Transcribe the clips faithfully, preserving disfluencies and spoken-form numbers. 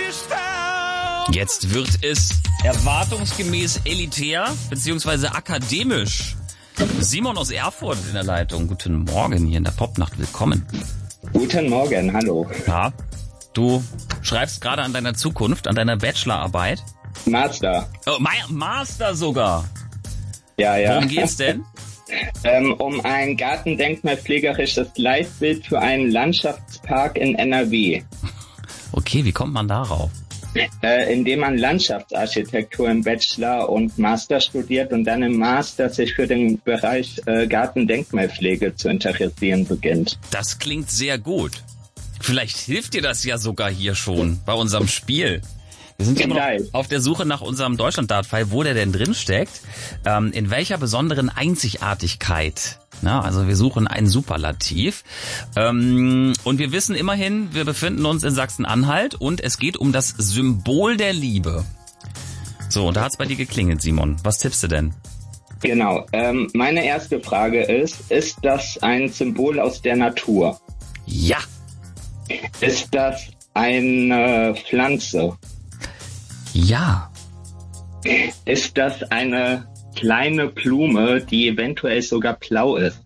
Jetzt wird es erwartungsgemäß elitär bzw. akademisch. Simon aus Erfurt in der Leitung. Guten Morgen hier in der Popnacht. Willkommen. Guten Morgen, hallo. Ja, du schreibst gerade an deiner Zukunft, an deiner Bachelorarbeit. Master. Oh, Master sogar. Ja, ja. Worum geht's denn? ähm, um ein gartendenkmalpflegerisches Leitbild für einen Landschaftspark in N R W. Okay, wie kommt man darauf? Äh, indem man Landschaftsarchitektur im Bachelor und Master studiert und dann im Master sich für den Bereich äh, Gartendenkmalpflege zu interessieren beginnt. Das klingt sehr gut. Vielleicht hilft dir das ja sogar hier schon bei unserem Spiel. Wir sind ja noch auf der Suche nach unserem Deutschland-Dart-File, wo der denn drin steckt. Ähm, in welcher besonderen Einzigartigkeit? Na, also wir suchen ein Superlativ. Ähm, und wir wissen immerhin, wir befinden uns in Sachsen-Anhalt und es geht um das Symbol der Liebe. So, und da hat's bei dir geklingelt, Simon. Was tippst du denn? Genau. Ähm, meine erste Frage ist, ist das ein Symbol aus der Natur? Ja. Ist das eine Pflanze? Ja. Ist das eine kleine Blume, die eventuell sogar blau ist?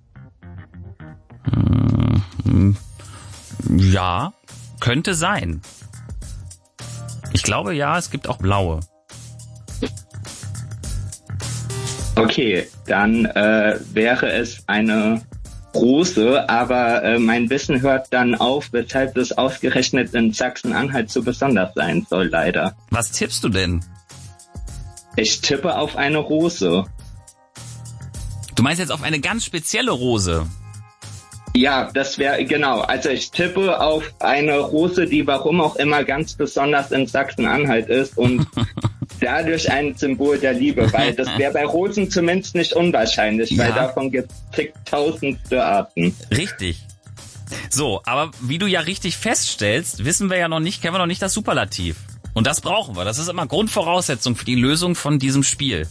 Ja, könnte sein. Ich glaube ja, es gibt auch blaue. Okay, dann äh, wäre es eine Rose, aber äh, mein Wissen hört dann auf, weshalb das ausgerechnet in Sachsen-Anhalt so besonders sein soll, leider. Was tippst du denn? Ich tippe auf eine Rose. Du meinst jetzt auf eine ganz spezielle Rose? Ja, das wäre, genau. Also ich tippe auf eine Rose, die warum auch immer ganz besonders in Sachsen-Anhalt ist und dadurch ein Symbol der Liebe, weil das wäre bei Rosen zumindest nicht unwahrscheinlich, ja. Weil davon gibt es zigtausendste Arten. Richtig. So, aber wie du ja richtig feststellst, wissen wir ja noch nicht, kennen wir noch nicht das Superlativ. Und das brauchen wir. Das ist immer Grundvoraussetzung für die Lösung von diesem Spiel.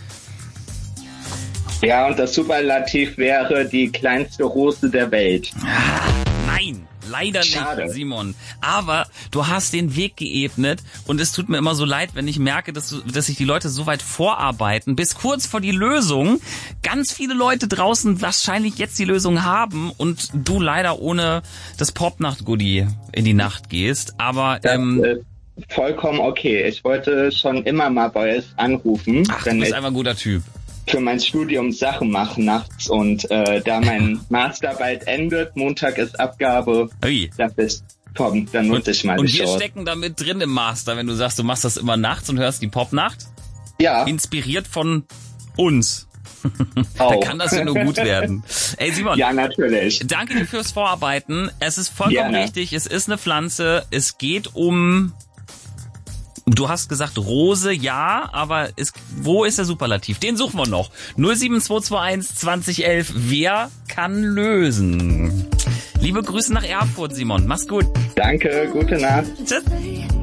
Ja, und das Superlativ wäre die kleinste Rose der Welt. Ah, nein, leider Schade. nicht, Simon. Aber du hast den Weg geebnet und es tut mir immer so leid, wenn ich merke, dass, du, dass sich die Leute so weit vorarbeiten, bis kurz vor die Lösung ganz viele Leute draußen wahrscheinlich jetzt die Lösung haben und du leider ohne das Popnacht-Goodie in die Nacht gehst. Aber das ähm, ist vollkommen okay. Ich wollte schon immer mal bei euch anrufen. Ach, du bist einfach ein guter Typ. Für mein Studium Sachen machen nachts und äh, da mein Master bald endet, Montag ist Abgabe, Ui. dachte ich, komm, dann nutze ich mal die Und wir Chance. stecken damit drin im Master, wenn du sagst, du machst das immer nachts und hörst die Popnacht. Ja. Inspiriert von uns. Auch. Da kann das ja nur gut werden. Ey Simon. Ja, natürlich. Danke dir fürs Vorarbeiten. Es ist vollkommen Gerne. richtig. Es ist eine Pflanze. Es geht um... Du hast gesagt Rose, ja, aber es, wo ist der Superlativ? Den suchen wir noch. null sieben zwei zwei eins zwanzig elf. Wer kann lösen? Liebe Grüße nach Erfurt, Simon. Mach's gut. Danke, gute Nacht. Tschüss.